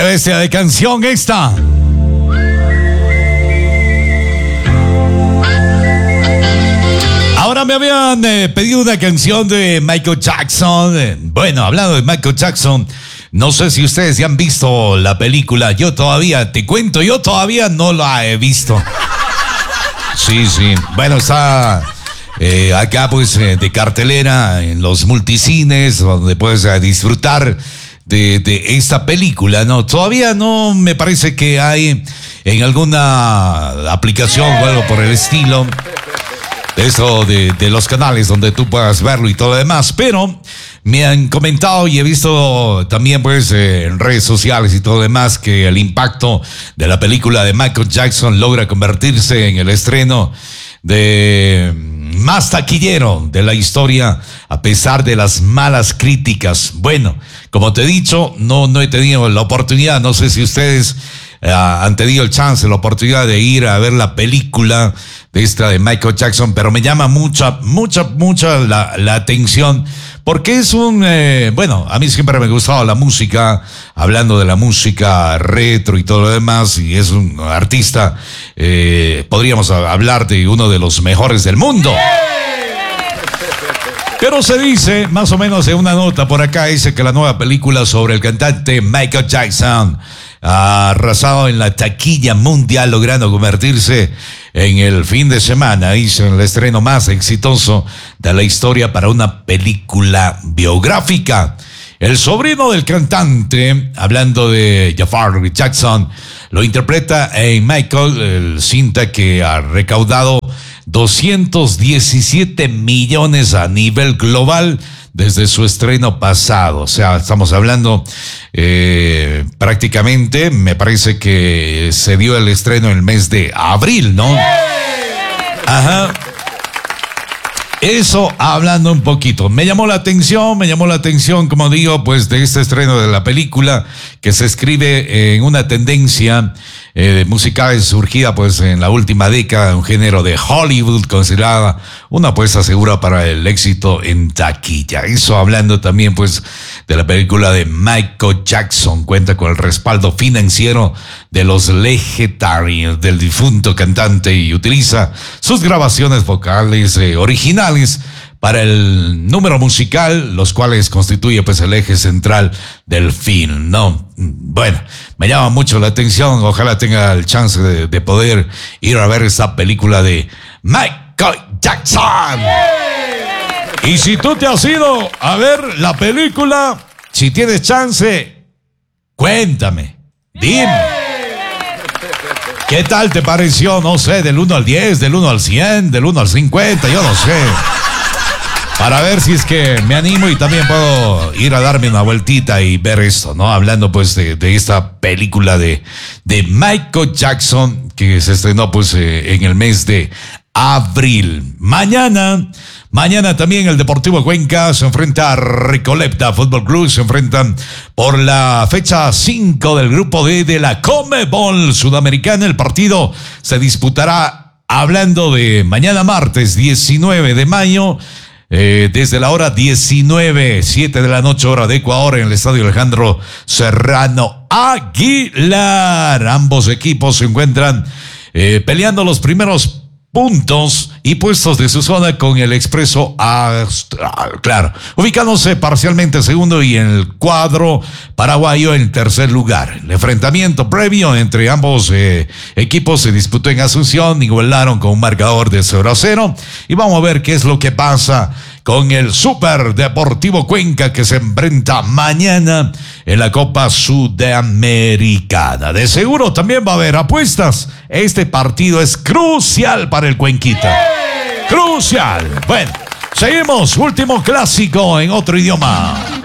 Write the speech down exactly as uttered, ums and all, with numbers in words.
bestia de canción esta. Ahora me habían eh, pedido una canción de Michael Jackson. Eh, bueno, hablando de Michael Jackson, no sé si ustedes ya han visto la película. Yo todavía, te cuento, yo todavía no la he visto. Sí, sí. Bueno, está eh, acá pues eh, de cartelera en los multicines, donde puedes eh, disfrutar de, de esta película, ¿no? Todavía no me parece que hay en alguna aplicación o algo por el estilo. Eso de, de los canales donde tú puedas verlo y todo lo demás, pero me han comentado y he visto también pues eh, en redes sociales y todo lo demás que el impacto de la película de Michael Jackson logra convertirse en el estreno de más taquillero de la historia a pesar de las malas críticas. Bueno, como te he dicho, no, no he tenido la oportunidad, no sé si ustedes uh, han tenido el chance, la oportunidad de ir a ver la película de esta de Michael Jackson, pero me llama mucha, mucha, mucha la, la atención, porque es un, eh, bueno, a mí siempre me ha gustado la música, hablando de la música retro y todo lo demás, y es un artista, eh, podríamos hablar de uno de los mejores del mundo. Pero se dice, más o menos en una nota por acá, dice que la nueva película sobre el cantante Michael Jackson ha arrasado en la taquilla mundial, logrando convertirse en el fin de semana, hizo el estreno más exitoso de la historia para una película biográfica. El sobrino del cantante, hablando de Jafar Jackson, lo interpreta en Michael, el cinta que ha recaudado doscientos diecisiete millones a nivel global desde su estreno pasado. O sea, estamos hablando eh, prácticamente, me parece que se dio el estreno en el mes de abril, ¿no? Ajá. Eso hablando un poquito. Me llamó la atención, me llamó la atención, como digo, pues de este estreno de la película que se escribe en una tendencia eh, musical surgida pues en la última década, un género de Hollywood considerada una apuesta segura para el éxito en taquilla. Eso hablando también pues de la película de Michael Jackson, cuenta con el respaldo financiero de los legendarios del difunto cantante y utiliza sus grabaciones vocales eh, originales para el número musical, los cuales constituye pues el eje central del film, ¿no? Bueno, me llama mucho la atención, ojalá tenga el chance de, de poder ir a ver esta película de Michael Jackson. Y si tú te has ido a ver la película, si tienes chance, cuéntame, dime. ¿Qué tal te pareció? No sé, del uno al diez, del uno al cien, del uno al cincuenta, yo no sé. Para ver si es que me animo y también puedo ir a darme una vueltita y ver esto, ¿no? Hablando pues de, de esta película de, de Michael Jackson que se estrenó pues eh, en el mes de abril. Mañana, mañana también el Deportivo Cuenca se enfrenta a Recoleta Fútbol Club, se enfrentan por la fecha cinco del grupo D de la Conmebol Sudamericana. El partido se disputará, hablando de mañana martes diecinueve de mayo, Eh, desde la hora diecinueve, siete de la noche, hora de Ecuador, en el Estadio Alejandro Serrano Aguilar. Ambos equipos se encuentran eh, peleando los primeros puntos y puestos de su zona con el Expreso Astral, claro, ubicándose parcialmente segundo y en el cuadro paraguayo en tercer lugar. El enfrentamiento previo entre ambos eh, equipos se disputó en Asunción, igualaron con un marcador de cero a cero y vamos a ver qué es lo que pasa con el Super Deportivo Cuenca que se enfrenta mañana en la Copa Sudamericana. De seguro también va a haber apuestas. Este partido es crucial para el Cuenquita. ¡Crucial! Bueno, seguimos. Último clásico en otro idioma.